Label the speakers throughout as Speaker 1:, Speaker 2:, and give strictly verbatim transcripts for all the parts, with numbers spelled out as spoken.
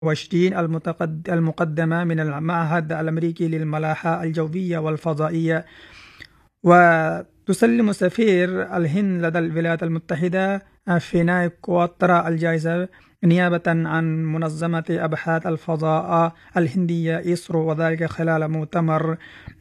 Speaker 1: وعشرين المتقد- المقدمة من المعهد الأمريكي للملاحة الجوية والفضائية. وتسلم سفير الهند لدى الولايات المتحدة فيناي كواترا الجائزة نيابة عن منظمة أبحاث الفضاء الهندية إسرو، وذلك خلال مؤتمر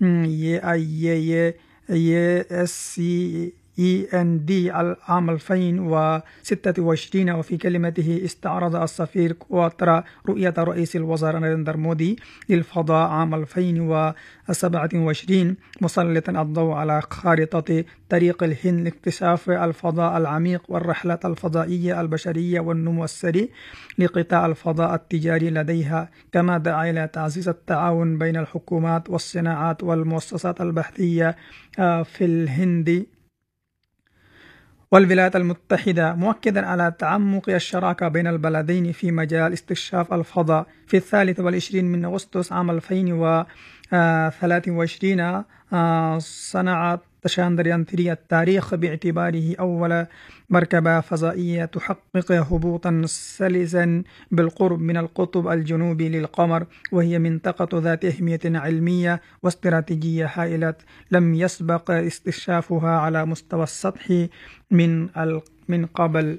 Speaker 1: اس سي إي إن دي العام ألفين وستة وعشرين. وفي كلمته استعرض السفير كواترا رؤية رئيس الوزراء ناريندرا مودي للفضاء عام ألفين وسبعة وعشرين، مسلطا الضوء على خارطة طريق الهند لاكتشاف الفضاء العميق والرحلات الفضائية البشرية والنمو السريع لقطاع الفضاء التجاري لديها، كما دعا إلى تعزيز التعاون بين الحكومات والصناعات والمؤسسات البحثية في الهند والولايات المتحدة، مؤكدا على تعمق الشراكة بين البلدين في مجال استكشاف الفضاء. في الثالث والعشرين من أغسطس عام ألفين وثلاثة وعشرين صنعت تشاندريان ثلاثة التاريخ باعتباره أول مركبة فضائية تحقق هبوطا سلسا بالقرب من القطب الجنوبي للقمر، وهي منطقة ذات أهمية علمية واستراتيجية هائلة لم يسبق استكشافها على مستوى السطح من من قبل.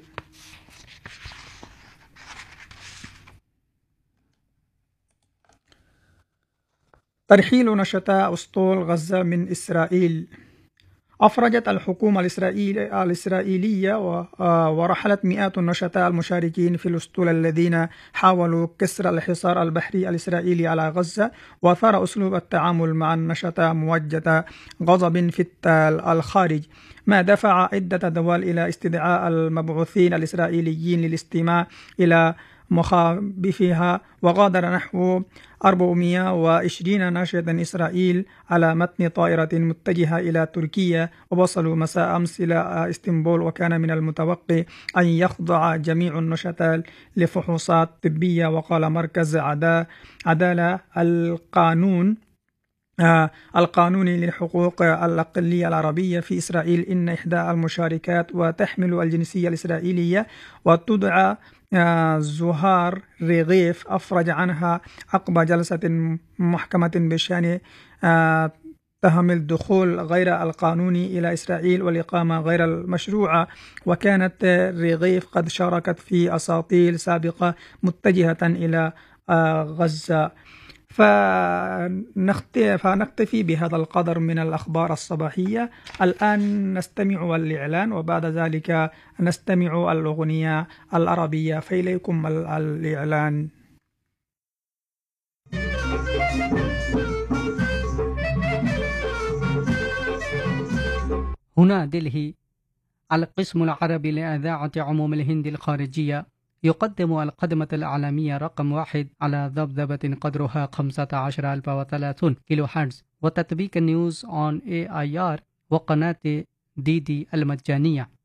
Speaker 1: ترحيل نشطاء أسطول غزة من إسرائيل. أفرجت الحكومة الإسرائيلية ورحلت مئات النشطاء المشاركين في الأسطول الذين حاولوا كسر الحصار البحري الإسرائيلي على غزة، وأثار أسلوب التعامل مع النشطاء موجة غضب في الخارج، ما دفع عدة دول إلى استدعاء المبعوثين الإسرائيليين للاستماع إلى مخاوفها. وغادر نحو أربعمئة وعشرين ناشطا إسرائيل على متن طائرة متجهة إلى تركيا، ووصلوا مساء أمس إلى اسطنبول. وكان من المتوقع أن يخضع جميع النشطاء لفحوصات طبية. وقال مركز عدالة القانون آه القانوني لحقوق الأقلية العربية في إسرائيل إن إحدى المشاركات وتحمل الجنسية الإسرائيلية وتدعى آه زهار رغيف أفرج عنها عقب جلسة محكمة بشأن آه تهم الدخول غير القانوني إلى إسرائيل والإقامة غير المشروعة. وكانت رغيف قد شاركت في أساطيل سابقة متجهة إلى آه غزة. فنكتفي بهذا القدر من الأخبار الصباحية. الآن نستمع الإعلان، وبعد ذلك نستمع الأغنية العربية. فإليكم الإعلان.
Speaker 2: هنا دلهي، القسم العربي لإذاعة عموم الهند الخارجية يقدم القدمة الإعلامية رقم واحد على ذبذبة قدرها خمسة عشر ألف وثلاثون كيلو هرتز، وتطبيق النيوز أون إيه آي آر، وقناة دي دي المجانية.